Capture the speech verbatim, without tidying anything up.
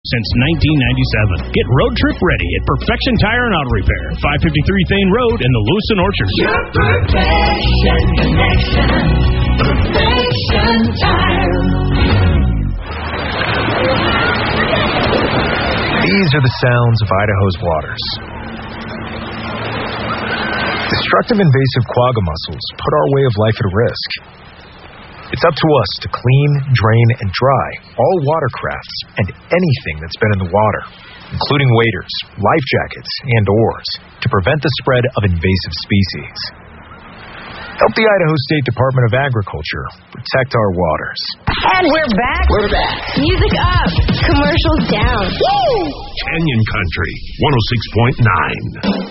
since nineteen ninety-seven. Get road trip ready at Perfection Tire and Auto Repair, five fifty-three Thane Road in the Lewiston Orchard. Your Perfection Connection. Perfection Tire. These are the sounds of Idaho's waters. Destructive invasive quagga mussels put our way of life at risk. It's up to us to clean, drain, and dry all watercrafts and anything that's been in the water, including waders, life jackets, and oars, to prevent the spread of invasive species. Help the Idaho State Department of Agriculture protect our waters. And we're back. We're back. Music up. Commercials down. Woo! Canyon Country, one oh six point nine.